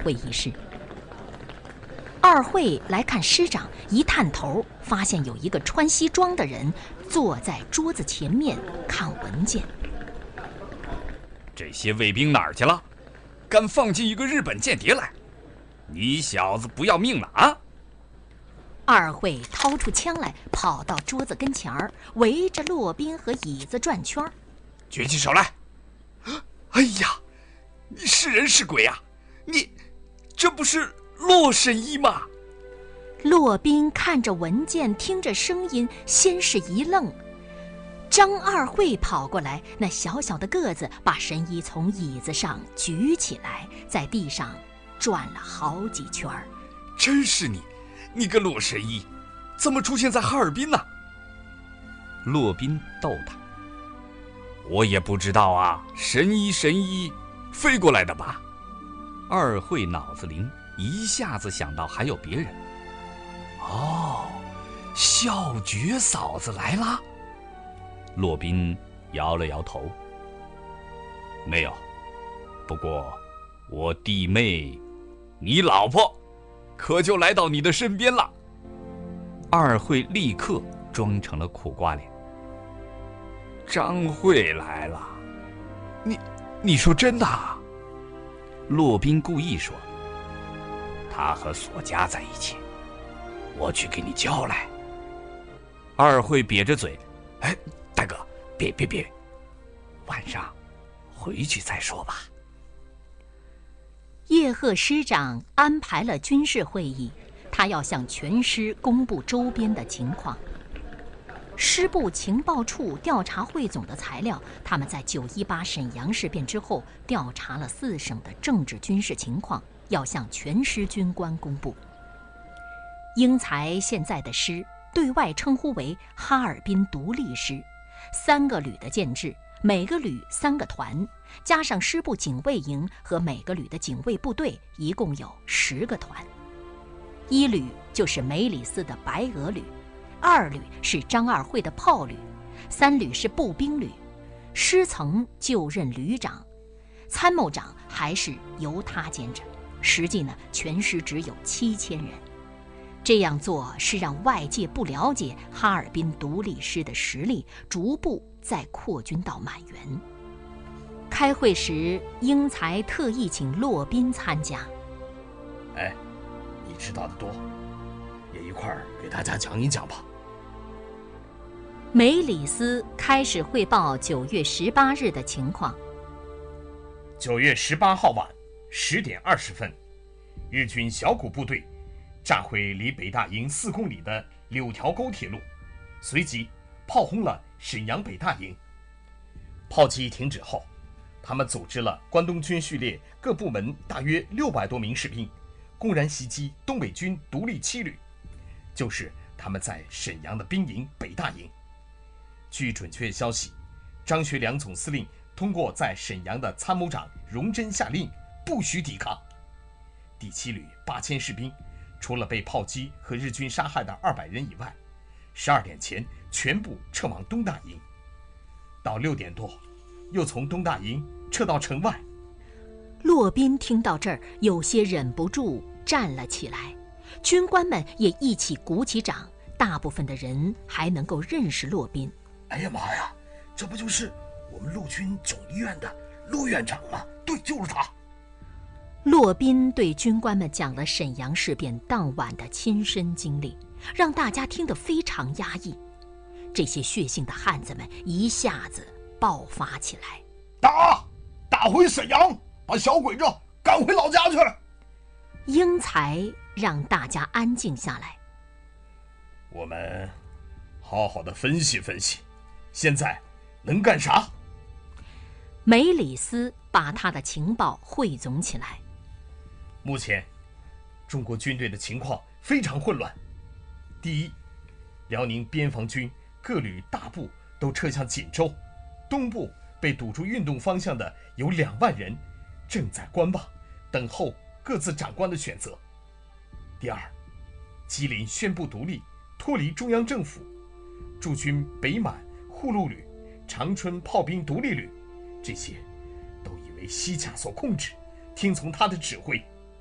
会议室。二会来看师长，一探头，发现有一个穿西装的人坐在桌子前面看文件。 这些卫兵哪儿去了？敢放进一个日本间谍来，你小子不要命了啊！ 二会掏出枪来，跑到桌子跟前儿，围着骆宾和椅子转圈。 举起手来！哎呀，你是人是鬼啊？这不是骆神医吗？ 骆宾看着文件，听着声音，先是一愣。张二会跑过来，那小小的个子把神医从椅子上举起来，在地上转了好几圈。 真是你个骆神医，怎么出现在哈尔滨呢？骆宾逗他：我也不知道啊，神医飞过来的吧？二会脑子灵，一下子想到还有别人。哦，笑觉嫂子来了。骆宾摇了摇头，没有。不过我弟妹，你老婆，可就来到你的身边了。二会立刻装成了苦瓜脸。张慧来了，你说真的啊？骆宾故意说，他和索家在一起，我去给你叫来。二会瘪着嘴，哎，大哥，别，晚上回去再说吧。 叶赫师长安排了军事会议，他要向全师公布周边的情况。师部情报处调查汇总的材料，他们在918沈阳事变之后调查了4省的政治军事情况，要向全师军官公布。英才现在的师对外称呼为哈尔滨独立师，3个旅的建制，每个旅3个团，加上师部警卫营和每个旅的警卫部队，一共有10个团。1旅就是梅里斯的白俄旅，2旅是张二会的炮旅，3旅是步兵旅。师曾就任旅长，参谋长还是由他兼着。实际呢，全师只有7000人。这样做是让外界不了解哈尔滨独立师的实力，逐步再扩军到满员。开会时，英才特意请骆宾参加。 哎，你知道的多，也一块儿给大家讲一讲吧。 梅里斯开始汇报9月18日的情况。 9月18号晚10点20分，日军小股部队炸毁离北大营4公里的柳条沟铁路，随即炮轰了沈阳北大营。炮击停止后，他们组织了关东军序列各部门大约600多名士兵，公然袭击东北军独立7旅，就是他们在沈阳的兵营北大营。据准确消息，张学良总司令通过在沈阳的参谋长荣臻下令，不许抵抗。第7旅8000士兵，除了被炮击和日军杀害的200人以外，12点前全部撤往东大营。到6点多，又从东大营撤到城外。 骆宾听到这儿，有些忍不住站了起来，军官们也一起鼓起掌，大部分的人还能够认识骆宾。 哎呀妈呀，这不就是我们陆军总医院的骆院长吗？对，就是他。 骆宾对军官们讲了沈阳事变当晚的亲身经历，让大家听得非常压抑。这些血性的汉子们一下子爆发起来， 打回沈阳，把小鬼子赶回老家去了。 英才让大家安静下来。 我们好好的分析分析，现在能干啥？ 梅里斯把他的情报汇总起来。 目前中国军队的情况非常混乱。第一，辽宁边防军各旅大部都撤向锦州，东部被堵住运动方向的有2万人，正在观望，等候各自长官的选择。第二，吉林宣布独立，脱离中央政府，驻军北满护路旅、长春炮兵独立旅，这些都已为西洽所控制，听从他的指挥。